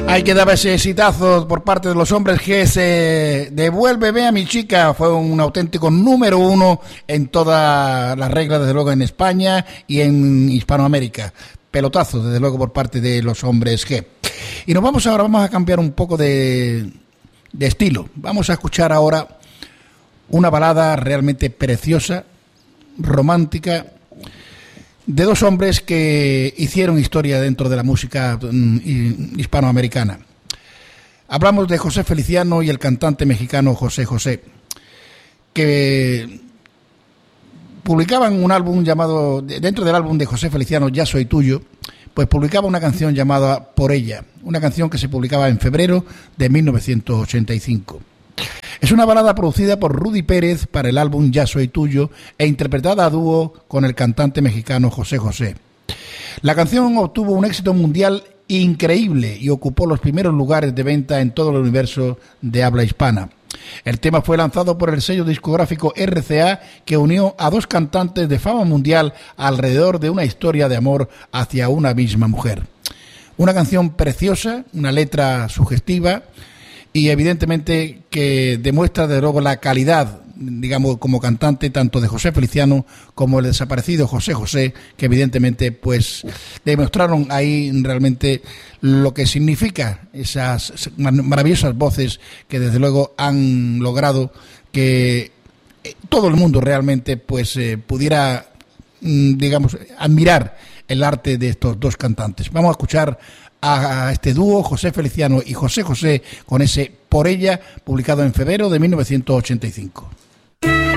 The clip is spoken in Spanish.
Ahí quedaba ese exitazo por parte de los Hombres G, ese Devuélveme a mi chica. Fue un auténtico número uno en todas las reglas, desde luego en España y en Hispanoamérica. Pelotazo, desde luego, por parte de los Hombres G. Y vamos a cambiar un poco de estilo. Vamos a escuchar ahora una balada realmente preciosa, romántica, de dos hombres que hicieron historia dentro de la música hispanoamericana. Hablamos de José Feliciano y el cantante mexicano José José, que publicaban un álbum llamado, dentro del álbum de José Feliciano, Ya Soy Tuyo, pues publicaba una canción llamada Por Ella, una canción que se publicaba en febrero de 1985. Es una balada producida por Rudy Pérez para el álbum Ya Soy Tuyo e interpretada a dúo con el cantante mexicano José José. La canción obtuvo un éxito mundial increíble y ocupó los primeros lugares de venta en todo el universo de habla hispana. El tema fue lanzado por el sello discográfico RCA, que unió a dos cantantes de fama mundial alrededor de una historia de amor hacia una misma mujer. Una canción preciosa, una letra sugestiva y evidentemente que demuestra de luego la calidad, digamos, como cantante tanto de José Feliciano como el desaparecido José José, que evidentemente pues demostraron ahí realmente lo que significa esas maravillosas voces que desde luego han logrado que todo el mundo realmente pues pudiera, digamos, admirar el arte de estos dos cantantes. Vamos a escuchar a este dúo, José Feliciano y José José, con ese Por Ella, publicado en febrero de 1985.